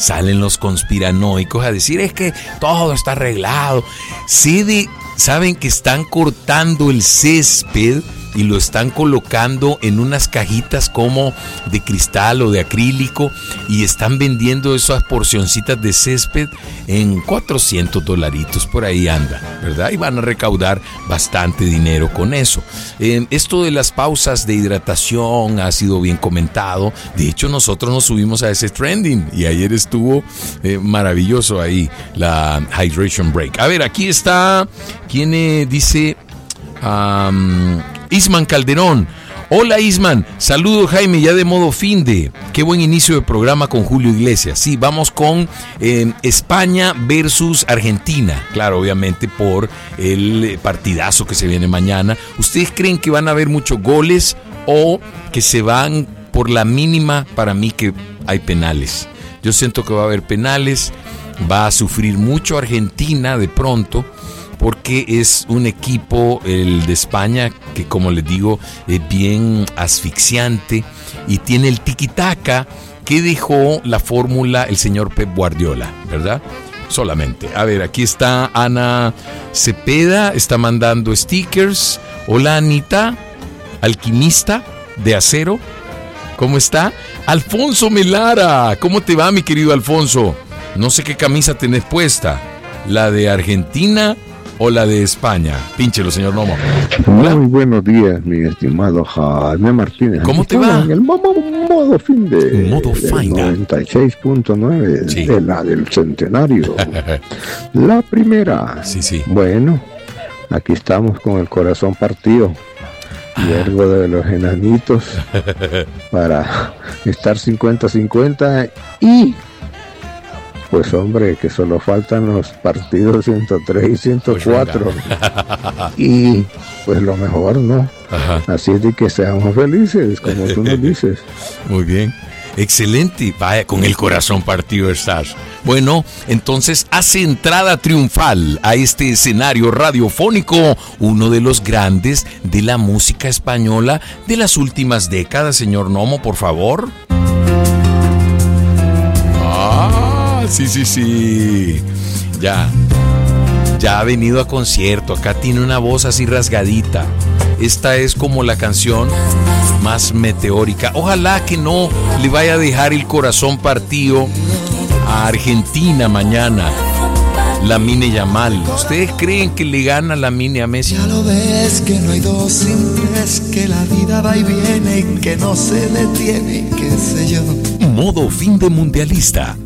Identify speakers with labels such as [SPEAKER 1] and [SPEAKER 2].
[SPEAKER 1] salen los conspiranoicos a decir es que todo está arreglado. Saben que están cortando el césped y lo están colocando en unas cajitas como de cristal o de acrílico y están vendiendo esas porcioncitas de césped en $400, por ahí anda, ¿verdad? Y van a recaudar bastante dinero con eso. Esto de las pausas de hidratación ha sido bien comentado. De hecho, nosotros nos subimos a ese trending y ayer estuvo maravilloso ahí la Hydration Break. A ver, aquí está, ¿quién dice? Isman Calderón. Hola Isman, saludos Jaime, ya de modo fin de. Qué buen inicio de programa con Julio Iglesias. Sí, vamos con España versus Argentina. Claro, obviamente por el partidazo que se viene mañana. ¿Ustedes creen que van a haber muchos goles o que se van por la mínima? Para mí que hay penales. Yo siento que va a haber penales. Va a sufrir mucho Argentina de pronto, porque es un equipo, el de España, que como les digo, es bien asfixiante y tiene el tiki-taka que dejó la fórmula el señor Pep Guardiola, ¿verdad? Solamente. A ver, aquí está Ana Cepeda, está mandando stickers. Hola Anita, alquimista de acero, ¿cómo está? Alfonso Melara, ¿cómo te va mi querido Alfonso? No sé qué camisa tenés puesta, la de Argentina o la de España. Pínchelo, señor Nomo.
[SPEAKER 2] Hola. Muy buenos días, mi estimado Jaime Martínez.
[SPEAKER 1] ¿Cómo te va?
[SPEAKER 2] En el modo fin de
[SPEAKER 1] modo fin de
[SPEAKER 2] 96.9
[SPEAKER 1] sí.
[SPEAKER 2] De la del centenario. La primera.
[SPEAKER 1] Sí.
[SPEAKER 2] Bueno, aquí estamos con el corazón partido. Y algo de los enanitos para estar 50-50 y pues hombre, que solo faltan los partidos 103 y 104 y pues lo mejor, ¿no? Ajá. Así es de que seamos felices, como tú nos dices.
[SPEAKER 1] Muy bien, excelente, vaya, con el corazón partido estás. Bueno, entonces hace entrada triunfal a este escenario radiofónico uno de los grandes de la música española de las últimas décadas, señor Nomo, por favor. Sí. Ya ha venido a concierto. Acá tiene una voz así rasgadita. Esta es como la canción más meteórica. Ojalá que no le vaya a dejar el corazón partido a Argentina mañana. Lamine Yamal. ¿Ustedes creen que le gana Lamine a Messi?
[SPEAKER 3] Ya lo ves que no hay dos sin tres, que la vida va y viene y que no se detiene, qué sé yo.
[SPEAKER 1] Modo fin de mundialista.